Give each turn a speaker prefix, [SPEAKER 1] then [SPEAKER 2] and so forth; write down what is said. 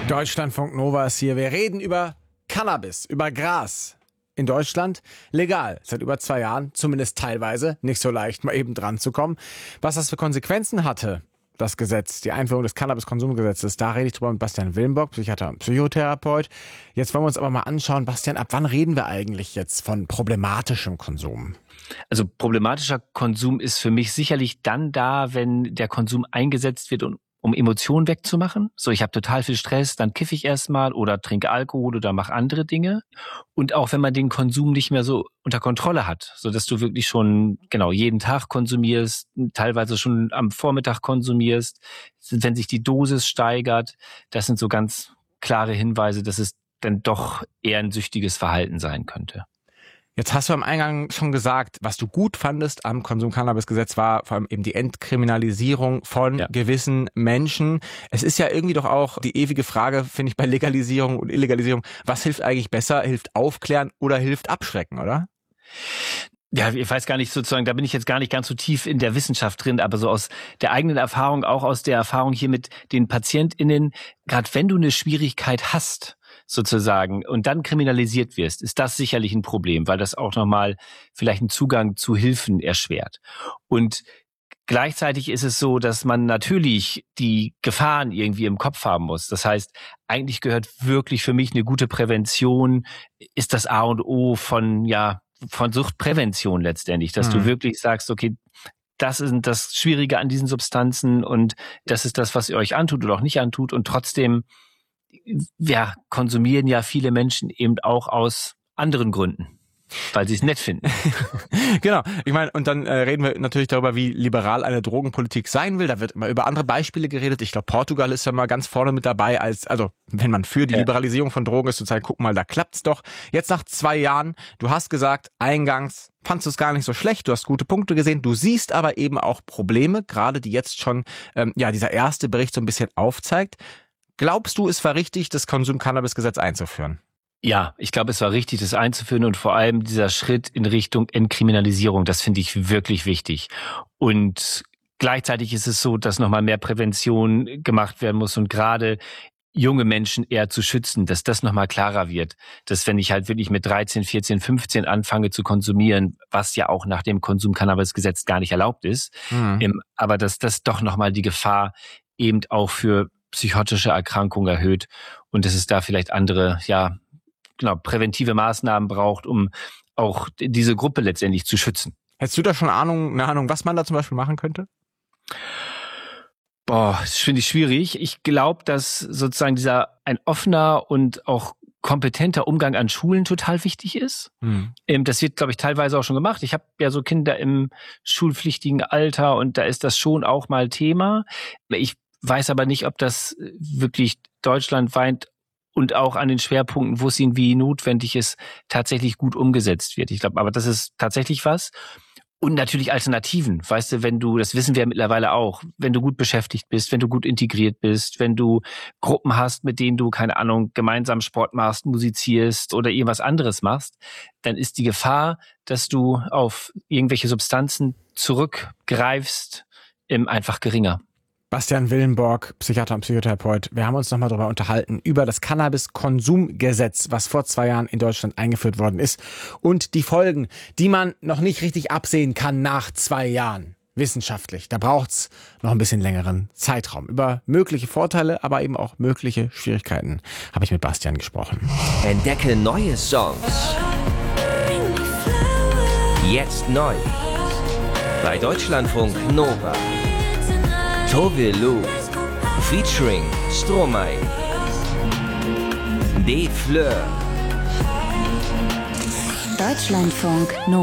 [SPEAKER 1] Deutschlandfunk Nova ist hier. Wir reden über Cannabis, über Gras. In Deutschland legal, seit über 2 Jahren, zumindest teilweise, nicht so leicht mal eben dran zu kommen. Was das für Konsequenzen hatte, das Gesetz, die Einführung des Cannabis-Konsumgesetzes, da rede ich drüber mit Bastian Willenbock, Psychiater und Psychotherapeut. Jetzt wollen wir uns aber mal anschauen, Bastian, ab wann reden wir eigentlich jetzt von problematischem Konsum?
[SPEAKER 2] Also problematischer Konsum ist für mich sicherlich dann da, wenn der Konsum eingesetzt wird, um Emotionen wegzumachen. So, ich habe total viel Stress, dann kiffe ich erstmal oder trinke Alkohol oder mache andere Dinge. Und auch wenn man den Konsum nicht mehr so unter Kontrolle hat, so dass du wirklich schon jeden Tag konsumierst, teilweise schon am Vormittag konsumierst, wenn sich die Dosis steigert, das sind so ganz klare Hinweise, dass es dann doch eher ein süchtiges Verhalten sein könnte.
[SPEAKER 1] Jetzt hast du am Eingang schon gesagt, was du gut fandest am Konsum-Cannabis-Gesetz war vor allem eben die Entkriminalisierung von gewissen Menschen. Es ist ja irgendwie doch auch die ewige Frage, finde ich, bei Legalisierung und Illegalisierung, was hilft eigentlich besser? Hilft aufklären oder hilft abschrecken, oder?
[SPEAKER 2] Ja, ich weiß gar nicht sozusagen, da bin ich jetzt gar nicht ganz so tief in der Wissenschaft drin, aber so aus der eigenen Erfahrung, auch aus der Erfahrung hier mit den PatientInnen, gerade wenn du eine Schwierigkeit hast, sozusagen, und dann kriminalisiert wirst, ist das sicherlich ein Problem, weil das auch nochmal vielleicht einen Zugang zu Hilfen erschwert. Und gleichzeitig ist es so, dass man natürlich die Gefahren irgendwie im Kopf haben muss. Das heißt, eigentlich gehört wirklich für mich eine gute Prävention, ist das A und O von Suchtprävention letztendlich, dass du wirklich sagst, okay, das ist das Schwierige an diesen Substanzen und das ist das, was ihr euch antut oder auch nicht antut, und trotzdem konsumieren ja viele Menschen eben auch aus anderen Gründen, weil sie es nett finden.
[SPEAKER 1] Genau. Ich meine, und dann reden wir natürlich darüber, wie liberal eine Drogenpolitik sein will. Da wird immer über andere Beispiele geredet. Ich glaube, Portugal ist ja mal ganz vorne mit dabei, also wenn man für die Liberalisierung von Drogen ist, sozusagen, guck mal, da klappt's doch. Jetzt nach 2 Jahren, du hast gesagt, eingangs fandst du es gar nicht so schlecht, du hast gute Punkte gesehen, du siehst aber eben auch Probleme, gerade die jetzt schon dieser erste Bericht so ein bisschen aufzeigt. Glaubst du, es war richtig, das Konsum-Cannabis-Gesetz einzuführen?
[SPEAKER 2] Ja, ich glaube, es war richtig, das einzuführen, und vor allem dieser Schritt in Richtung Entkriminalisierung, das finde ich wirklich wichtig. Und gleichzeitig ist es so, dass nochmal mehr Prävention gemacht werden muss und gerade junge Menschen eher zu schützen, dass das nochmal klarer wird. Dass wenn ich halt wirklich mit 13, 14, 15 anfange zu konsumieren, was ja auch nach dem Konsum-Cannabis-Gesetz gar nicht erlaubt ist, aber dass das doch nochmal die Gefahr eben auch für psychotische Erkrankungen erhöht und dass es da vielleicht andere, präventive Maßnahmen braucht, um auch diese Gruppe letztendlich zu schützen.
[SPEAKER 1] Hättest du da schon eine Ahnung, was man da zum Beispiel machen könnte?
[SPEAKER 2] Das finde ich schwierig. Ich glaube, dass sozusagen ein offener und auch kompetenter Umgang an Schulen total wichtig ist. Das wird, glaube ich, teilweise auch schon gemacht. Ich habe ja so Kinder im schulpflichtigen Alter und da ist das schon auch mal Thema. Ich weiß aber nicht, ob das wirklich deutschlandweit und auch an den Schwerpunkten, wo es irgendwie notwendig ist, tatsächlich gut umgesetzt wird. Ich glaube, aber das ist tatsächlich was. Und natürlich Alternativen. Weißt du, das wissen wir ja mittlerweile auch, wenn du gut beschäftigt bist, wenn du gut integriert bist, wenn du Gruppen hast, mit denen du, keine Ahnung, gemeinsam Sport machst, musizierst oder irgendwas anderes machst, dann ist die Gefahr, dass du auf irgendwelche Substanzen zurückgreifst, einfach geringer.
[SPEAKER 1] Bastian Willenbock, Psychiater und Psychotherapeut. Wir haben uns nochmal darüber unterhalten, über das Cannabis-Konsumgesetz, was vor 2 Jahren in Deutschland eingeführt worden ist. Und die Folgen, die man noch nicht richtig absehen kann nach 2 Jahren. Wissenschaftlich. Da braucht's noch ein bisschen längeren Zeitraum. Über mögliche Vorteile, aber eben auch mögliche Schwierigkeiten habe ich mit Bastian gesprochen.
[SPEAKER 3] Entdecke neue Songs. Jetzt neu. Bei Deutschlandfunk Nova. Tove Lo, featuring Stromae, Des Fleurs.
[SPEAKER 4] Deutschlandfunk Nova.